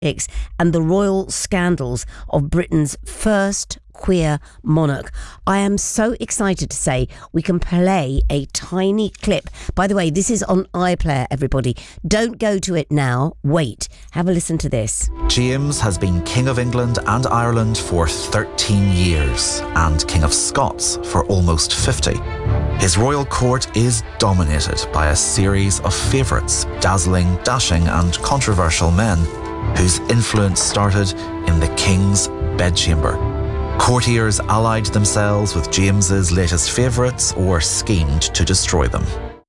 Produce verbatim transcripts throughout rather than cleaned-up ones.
politics and the royal scandals of Britain's first queer monarch. I am so excited to say we can play a tiny clip. By the way, this is on iPlayer, everybody. Don't go to it now. Wait. Have a listen to this. James has been King of England and Ireland for thirteen years and King of Scots for almost fifty. His royal court is dominated by a series of favourites, dazzling, dashing and controversial men whose influence started in the King's bedchamber. Courtiers allied themselves with James's latest favourites or schemed to destroy them.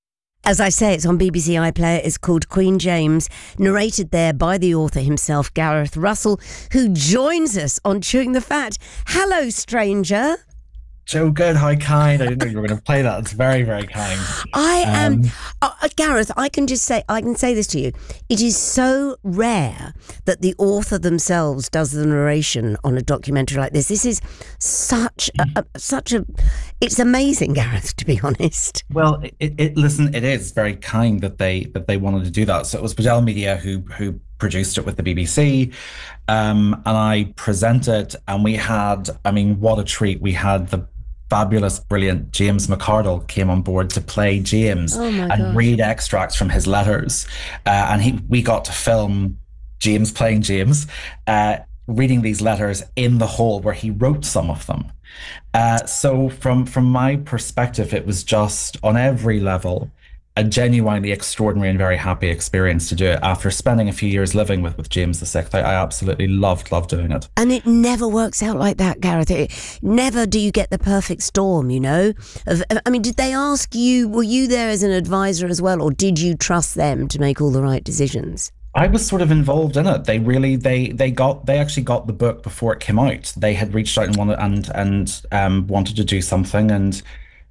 As I say, it's on B B C iPlayer. It's called Queen James, narrated there by the author himself, Gareth Russell, who joins us on Chewing the Fat. Hello, stranger. Joe, good. How kind. I didn't know you were going to play that. It's very, very kind. I am, Um, uh, uh, Gareth, I can just say, I can say this to you. It is so rare that the author themselves does the narration on a documentary like this. This is such a, a such a, it's amazing, Gareth, to be honest. Well, it, it listen, it is very kind that they that they wanted to do that. So it was Bridell Media who who produced it with the B B C, um, and I presented, and we had, I mean, what a treat. We had the fabulous, brilliant James McArdle came on board to play James Oh my and gosh. read extracts from his letters, uh, and he we got to film James playing James, uh, reading these letters in the hall where he wrote some of them. Uh, so from from my perspective, it was just on every level a genuinely extraordinary and very happy experience to do it. After spending a few years living with, with James the Sixth, I, I absolutely loved, loved doing it. And it never works out like that, Gareth. It, never do you get the perfect storm, you know? Of, I mean, did they ask you, were you there as an advisor as well, or did you trust them to make all the right decisions? I was sort of involved in it. They really, they they got, they actually got the book before it came out. They had reached out and wanted and and um, wanted to do something, and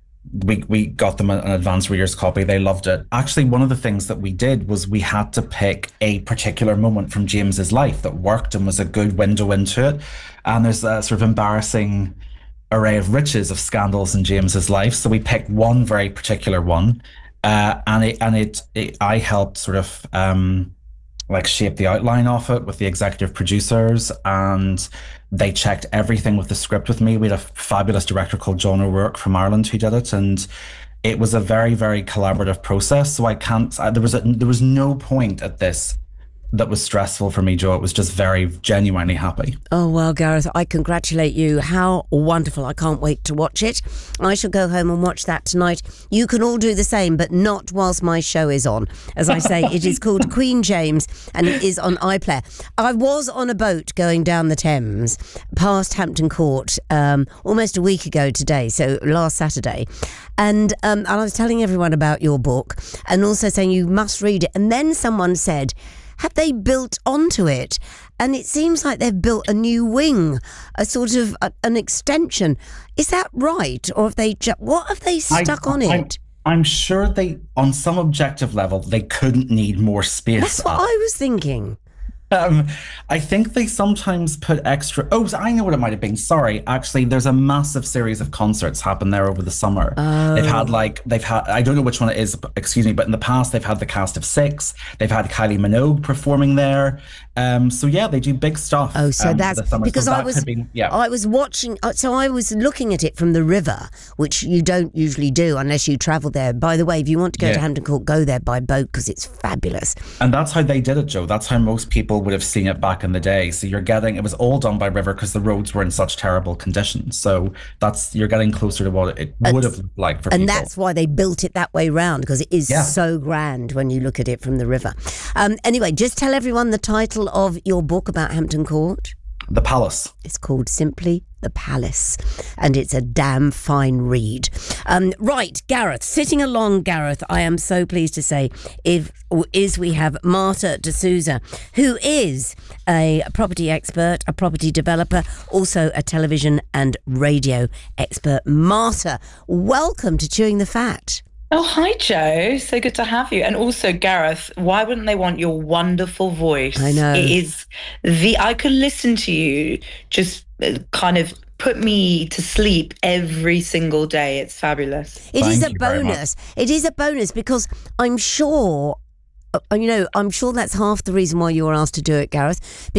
we we got them an advanced reader's copy. They loved it. Actually, one of the things that we did was we had to pick a particular moment from James's life that worked and was a good window into it. And there's a sort of embarrassing array of riches of scandals in James's life. So we picked one very particular one, uh, and it and it, it I helped sort of um, like shape the outline of it with the executive producers, and they checked everything with the script with me. We had a fabulous director called John O'Rourke from Ireland who did it, and it was a very, very collaborative process. So I can't. I, there was a, there was no point at this that was stressful for me, Joe. It was just very genuinely happy. Oh, well, Gareth, I congratulate you. How wonderful. I can't wait to watch it. I shall go home and watch that tonight. You can all do the same, but not whilst my show is on. As I say, it is called Queen James, and it is on iPlayer. I was on a boat going down the Thames past Hampton Court um, almost a week ago today, so last Saturday. And, um, and I was telling everyone about your book and also saying you must read it. And then someone said, have they built onto it? And it seems like they've built a new wing, a sort of a, an extension. Is that right? Or have they ju- what have they stuck I, on I, it? I'm sure they, on some objective level, they couldn't need more space. That's what I was thinking. Um, I think they sometimes put extra. Oh, I know what it might have been. Sorry, actually, there's a massive series of concerts happen there over the summer. Oh. They've had like they've had. I don't know which one it is. Excuse me, but in the past they've had the cast of Six. They've had Kylie Minogue performing there. Um, so yeah, they do big stuff. Oh, so um, that's for the summer. because so I that was could be, yeah. I was watching. uh, So I was looking at it from the river, which you don't usually do unless you travel there. By the way, if you want to go Yeah. to Hampton Court, go there by boat because it's fabulous. And that's how they did it, Joe. That's how most people would have seen it back in the day. So you're getting, it was all done by river because the roads were in such terrible conditions. So that's, you're getting closer to what it would have looked like for And people. that's why they built it that way round, because it is Yeah. so grand when you look at it from the river. Um, anyway, just tell everyone the title of your book about Hampton Court. The Palace. It's called simply The Palace, and it's a damn fine read. Um, right, Gareth, sitting along, Gareth, I am so pleased to say, if, is we have Marta D'Souza, who is a property expert, a property developer, also a television and radio expert. Marta, welcome to Chewing the Fat. Oh, hi, Joe. So good to have you. And also, Gareth, why wouldn't they want your wonderful voice? I know. It is the, I could listen to you just uh, kind of put me to sleep every single day. It's fabulous. It is Thank a you very much. bonus. It is a bonus because I'm sure, uh, you know, I'm sure that's half the reason why you were asked to do it, Gareth.